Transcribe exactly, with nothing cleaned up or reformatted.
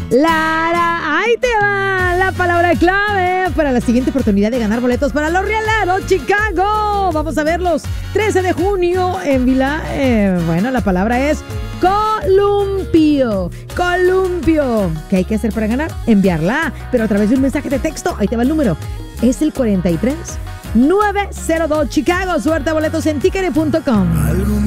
Lara, ahí te va la palabra clave para la siguiente oportunidad de ganar boletos para los Rieleros Chicago. Vamos a verlos trece de junio en Vila. Eh, bueno, la palabra es columpio. Columpio. ¿Qué hay que hacer para ganar? Enviarla, pero a través de un mensaje de texto. Ahí te va el número. Es el cuarenta y tres nueve cero dos Chicago. Suerte a boletos en ticketed punto com.